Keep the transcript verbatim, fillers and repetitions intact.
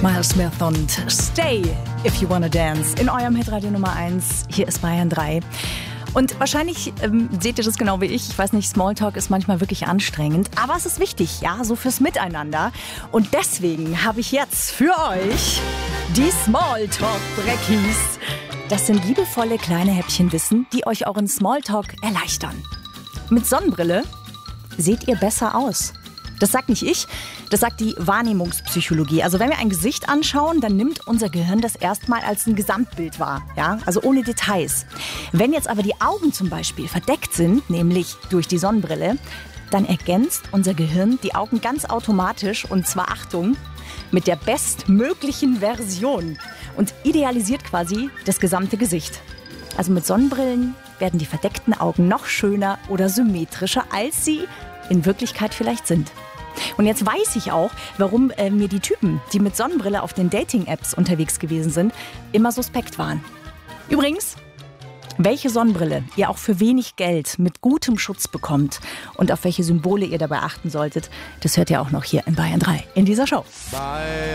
Miles Smith und Stay If You Wanna Dance in eurem Hitradio Nummer eins. Hier ist Bayern drei. Und wahrscheinlich ähm, seht ihr das genau wie ich. Ich weiß nicht, Smalltalk ist manchmal wirklich anstrengend. Aber es ist wichtig, ja, so fürs Miteinander. Und deswegen habe ich jetzt für euch die Smalltalk-Breckies. Das sind liebevolle kleine Häppchenwissen, die euch euren Smalltalk erleichtern. Mit Sonnenbrille seht ihr besser aus. Das sagt nicht ich, das sagt die Wahrnehmungspsychologie. Also wenn wir ein Gesicht anschauen, dann nimmt unser Gehirn das erstmal als ein Gesamtbild wahr, ja? Also ohne Details. Wenn jetzt aber die Augen zum Beispiel verdeckt sind, nämlich durch die Sonnenbrille, dann ergänzt unser Gehirn die Augen ganz automatisch, und zwar, Achtung, mit der bestmöglichen Version und idealisiert quasi das gesamte Gesicht. Also mit Sonnenbrillen werden die verdeckten Augen noch schöner oder symmetrischer, als sie in Wirklichkeit vielleicht sind. Und jetzt weiß ich auch, warum äh, mir die Typen, die mit Sonnenbrille auf den Dating-Apps unterwegs gewesen sind, immer suspekt waren. Übrigens, welche Sonnenbrille ihr auch für wenig Geld mit gutem Schutz bekommt und auf welche Symbole ihr dabei achten solltet, das hört ihr auch noch hier in Bayern drei in dieser Show. Bye.